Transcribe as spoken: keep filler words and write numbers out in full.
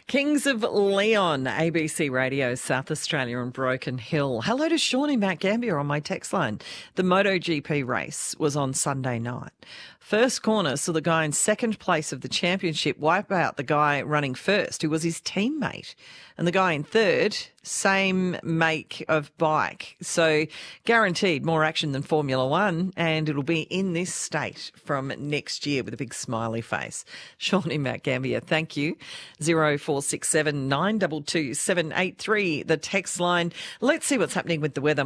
Kings of Leon, A B C Radio, South Australia and Broken Hill. Hello to Sean in Mount Gambier on my text line. The MotoGP race was on Sunday night. First corner saw the guy in second place of the championship wipe out the guy running first, who was his teammate. And the guy in third, same make of bike. So guaranteed more action than Formula One, and it'll be in this state from next year with a big smiley face. Sean in Mount Gambier, thank you. zero four six seven nine two two seven eight three, the text line. Let's see what's happening with the weather.